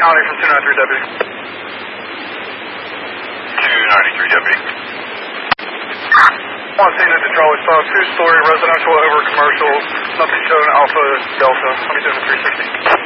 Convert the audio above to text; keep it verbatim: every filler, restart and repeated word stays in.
County from two ninety-three deputy. two ninety-three deputy. One scene at the Charlie Saw, two-story residential over commercial. Nothing shown Alpha Delta. Let me do the three sixty.